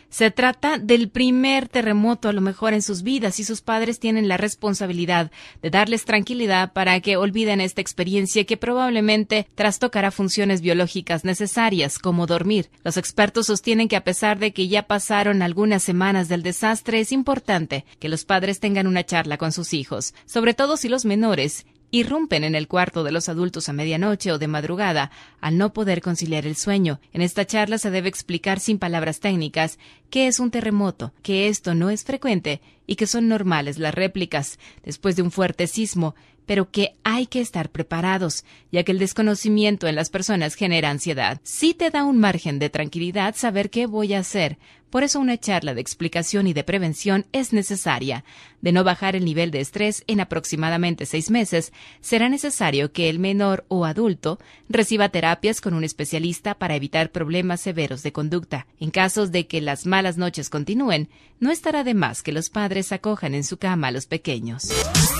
Se trata del primer terremoto a lo mejor en sus vidas y sus padres tienen la responsabilidad de darles tranquilidad para que olviden esta experiencia que probablemente trastocará funciones biológicas necesarias como dormir. Los expertos sostienen que a pesar de que ya pasaron algunas semanas del desastre, es importante que los padres tengan una charla con sus hijos, sobre todo si los menores irrumpen en el cuarto de los adultos a medianoche o de madrugada al no poder conciliar el sueño. En esta charla se debe explicar sin palabras técnicas qué es un terremoto, que esto no es frecuente y que son normales las réplicas después de un fuerte sismo, pero que hay que estar preparados, ya que el desconocimiento en las personas genera ansiedad. Sí te da un margen de tranquilidad saber qué voy a hacer. Por eso una charla de explicación y de prevención es necesaria. De no bajar el nivel de estrés en aproximadamente 6 meses, será necesario que el menor o adulto reciba terapias con un especialista para evitar problemas severos de conducta. En casos de que las malas noches continúen, no estará de más que los padres acojan en su cama a los pequeños.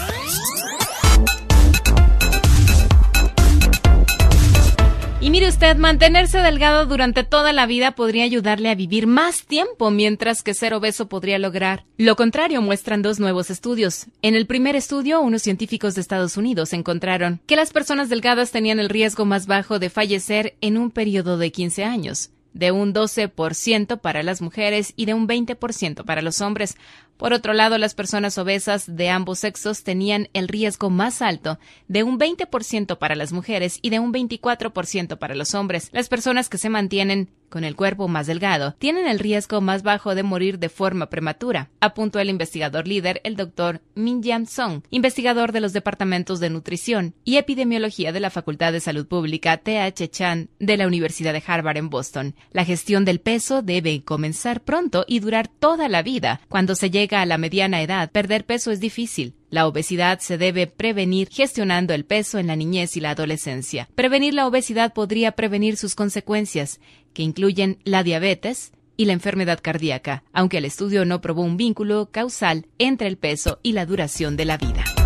Y mire usted, mantenerse delgado durante toda la vida podría ayudarle a vivir más tiempo, mientras que ser obeso podría lograr lo contrario, muestran 2 nuevos estudios. En el primer estudio, unos científicos de Estados Unidos encontraron que las personas delgadas tenían el riesgo más bajo de fallecer en un periodo de 15 años, de un 12% para las mujeres y de un 20% para los hombres. Por otro lado, las personas obesas de ambos sexos tenían el riesgo más alto, de un 20% para las mujeres y de un 24% para los hombres. Las personas que se mantienen con el cuerpo más delgado tienen el riesgo más bajo de morir de forma prematura, apuntó el investigador líder, el Dr. Min-Jae Song, investigador de los departamentos de nutrición y epidemiología de la Facultad de Salud Pública T.H. Chan de la Universidad de Harvard en Boston. La gestión del peso debe comenzar pronto y durar toda la vida. Cuando se llega a la mediana edad, perder peso es difícil. La obesidad se debe prevenir gestionando el peso en la niñez y la adolescencia. Prevenir la obesidad podría prevenir sus consecuencias, que incluyen la diabetes y la enfermedad cardíaca, aunque el estudio no probó un vínculo causal entre el peso y la duración de la vida.